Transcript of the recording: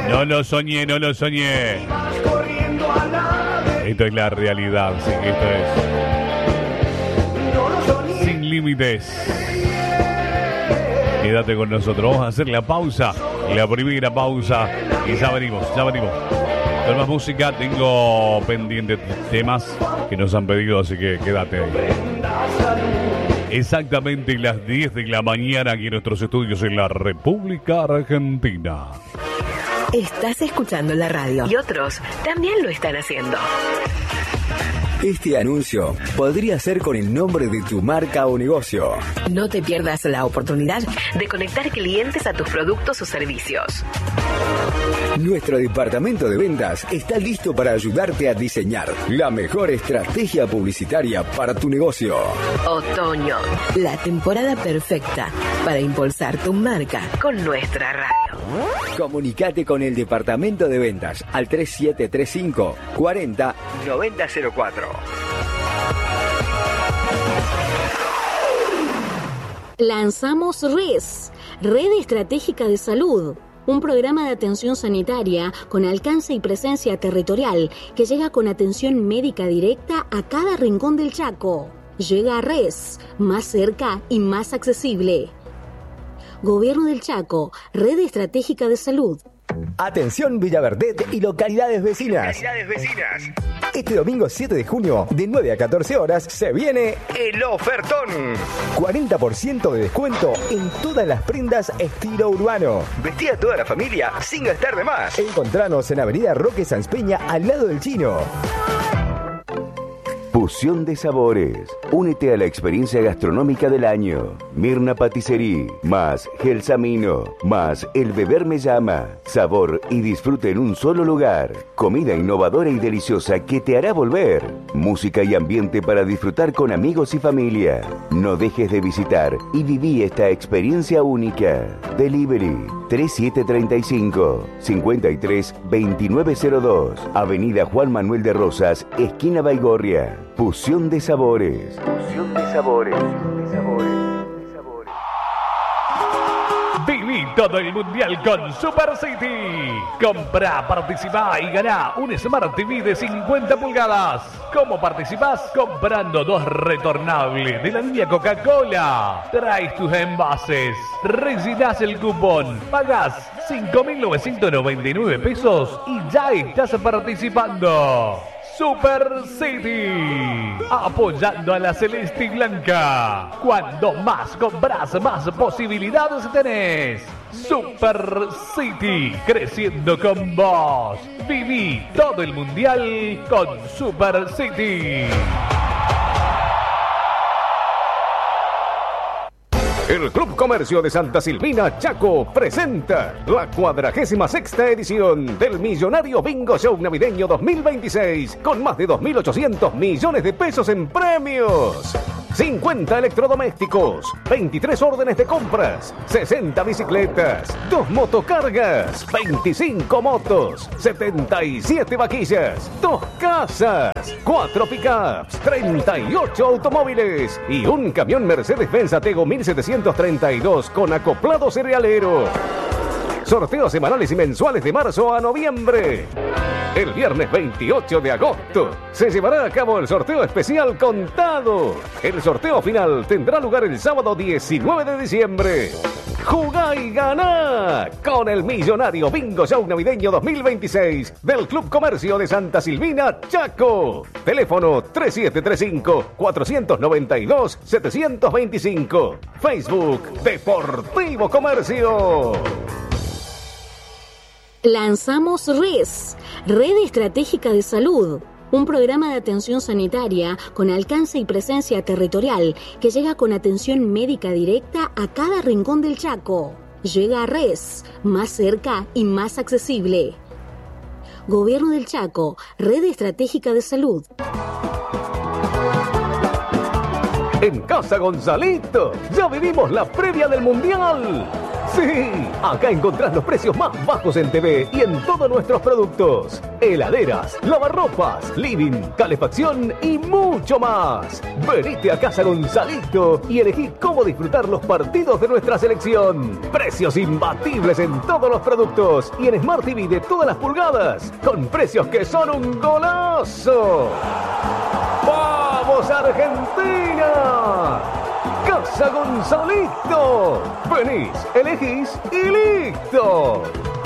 No lo soñé, no lo soñé. Esto es la realidad, sí, esto es Sin Límites. Quédate con nosotros, vamos a hacer la pausa, la primera pausa, y ya venimos. Con más música, tengo pendientes temas que nos han pedido, así que quédate ahí. Exactamente las 10 de la mañana aquí en nuestros estudios en la República Argentina. Estás escuchando la radio y otros también lo están haciendo. Este anuncio podría ser con el nombre de tu marca o negocio. No te pierdas la oportunidad de conectar clientes a tus productos o servicios. Nuestro departamento de ventas está listo para ayudarte a diseñar la mejor estrategia publicitaria para tu negocio. Otoño, la temporada perfecta para impulsar tu marca con nuestra radio. Comunicate con el departamento de ventas al 3735 40 9004. Lanzamos RES, Red Estratégica de Salud, un programa de atención sanitaria con alcance y presencia territorial que llega con atención médica directa a cada rincón del Chaco. Llega a RES, más cerca y más accesible. Gobierno del Chaco, Red Estratégica de Salud. Atención Villaverdet y localidades vecinas. Este domingo 7 de junio, de 9 a 14 horas, se viene el ofertón. 40% de descuento en todas las prendas estilo urbano. Vestí a toda la familia sin gastar de más. Encontranos en Avenida Roque Sanz Peña, al lado del Chino. Fusión de sabores. Únete a la experiencia gastronómica del año. Mirna Patisserie, más Gelsomino, más El Beber Me Llama. Sabor y disfrute en un solo lugar. Comida innovadora y deliciosa que te hará volver. Música y ambiente para disfrutar con amigos y familia. No dejes de visitar y viví esta experiencia única. Delivery 3735 53 2902. Avenida Juan Manuel de Rosas, esquina Baigorria. Fusión de sabores. Fusión de sabores. Viví todo el mundial con Super City. Compra, participá y ganá un Smart TV de 50 pulgadas. ¿Cómo participás? Comprando 2 retornables de la línea Coca-Cola. Traes tus envases, rellenás el cupón, pagás 5.999 pesos y ya estás participando. Super City, apoyando a la Celeste y Blanca. Cuando más compras, más posibilidades tenés. Super City, creciendo con vos. Viví todo el mundial con Super City. El Club Comercio de Santa Silvina, Chaco, presenta la 46ª edición del Millonario Bingo Show Navideño 2026, con más de 2.800 millones de pesos en premios. 50 electrodomésticos, 23 órdenes de compras, 60 bicicletas, 2 motocargas, 25 motos, 77 vaquillas, 2 casas, 4 pickups, 38 automóviles y un camión Mercedes-Benz Atego 1732 con acoplado cerealero. Sorteos semanales y mensuales de marzo a noviembre. El viernes 28 de agosto se llevará a cabo el sorteo especial contado. El sorteo final tendrá lugar el sábado 19 de diciembre. Jugá y ganá con el Millonario Bingo Show Navideño 2026 del Club Comercio de Santa Silvina, Chaco. Teléfono 3735-492-725. Facebook Deportivo Comercio. Lanzamos RES, Red Estratégica de Salud, un programa de atención sanitaria con alcance y presencia territorial que llega con atención médica directa a cada rincón del Chaco. Llega a RES, más cerca y más accesible. Gobierno del Chaco, Red Estratégica de Salud. En Casa Gonzalito, ya vivimos la previa del Mundial. Sí, Acá encontrás los precios más bajos en TV y en todos nuestros productos. Heladeras, lavarropas, living, calefacción y mucho más. Venite a Casa Gonzalito y elegí cómo disfrutar los partidos de nuestra selección. Precios imbatibles en todos los productos y en Smart TV de todas las pulgadas, con precios que son un golazo. ¡Vamos, Argentina! ¡Casa Gonzalito! Venís, elegís y listo.